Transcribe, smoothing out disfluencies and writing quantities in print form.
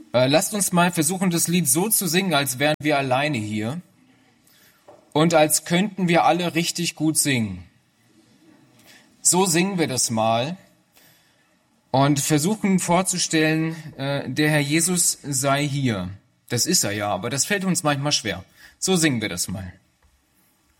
Lasst uns mal versuchen, das Lied so zu singen, als wären wir alleine hier und als könnten wir alle richtig gut singen. So singen wir das mal und versuchen vorzustellen, der Herr Jesus sei hier. Das ist er ja, aber das fällt uns manchmal schwer. So singen wir das mal.